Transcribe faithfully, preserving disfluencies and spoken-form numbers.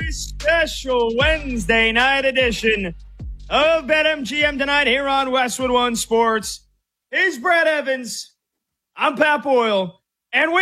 special Wednesday night edition of BetMGM tonight here on Westwood One Sports. He's Brett Evans. I'm Pat Boyle. And we